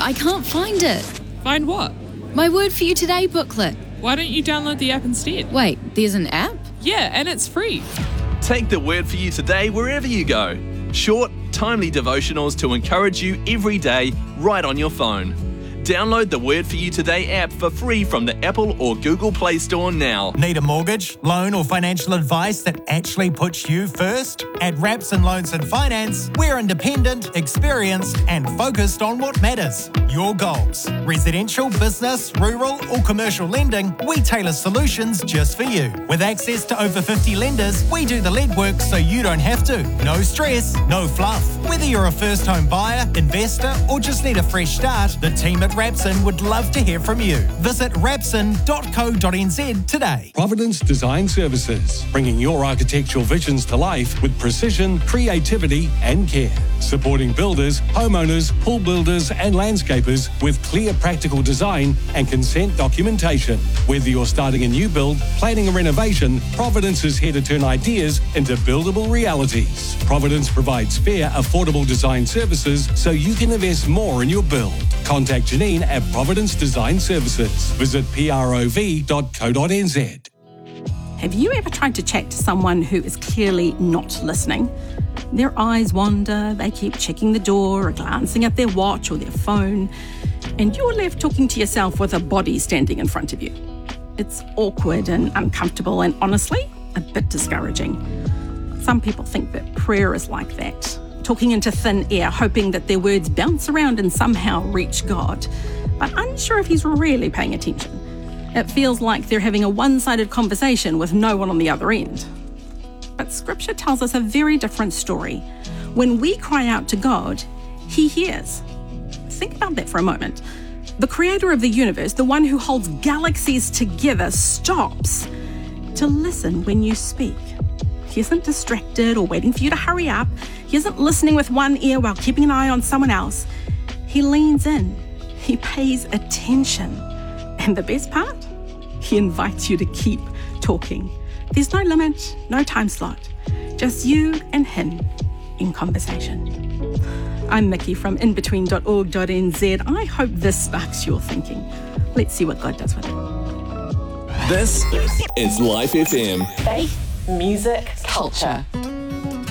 I can't find it. Find what? My Word For You Today booklet. Why don't you download the app instead? Wait, there's an app? Yeah, and it's free. Take the Word For You Today wherever you go. Short, timely devotionals to encourage you every day, right on your phone. Download the Word For You Today app for free from the Apple or Google Play Store now. Need a mortgage, loan or financial advice that actually puts you first? At Rapson Loans and Finance, we're independent, experienced and focused on what matters. Your goals. Residential, business, rural or commercial lending, we tailor solutions just for you. With access to over 50 lenders, we do the legwork so you don't have to. No stress, no fluff. Whether you're a first home buyer, investor or just need a fresh start, the team at Rapson would love to hear from you. Visit rapson.co.nz today. Providence Design Services, bringing your architectural visions to life with precision, creativity and care. Supporting builders, homeowners, pool builders and landscapers with clear practical design and consent documentation. Whether you're starting a new build, planning a renovation, Providence is here to turn ideas into buildable realities. Providence provides fair, affordable design services so you can invest more in your build. Contact Janine at Providence Design Services. Visit prov.co.nz. Have you ever tried to chat to someone who is clearly not listening? Their eyes wander, they keep checking the door or glancing at their watch or their phone, and you're left talking to yourself with a body standing in front of you. It's awkward and uncomfortable and honestly, a bit discouraging. Some people think that prayer is like that, talking into thin air, hoping that their words bounce around and somehow reach God, but unsure if he's really paying attention. It feels like they're having a one-sided conversation with no one on the other end. But Scripture tells us a very different story. When we cry out to God, he hears. Think about that for a moment. The creator of the universe, the one who holds galaxies together, stops to listen when you speak. He isn't distracted or waiting for you to hurry up. He isn't listening with one ear while keeping an eye on someone else. He leans in. He pays attention. And the best part? He invites you to keep talking. There's no limit, no time slot. Just you and him in conversation. I'm Mickey from inbetween.org.nz. I hope this sparks your thinking. Let's see what God does with it. This is Life FM. Faith, music, culture.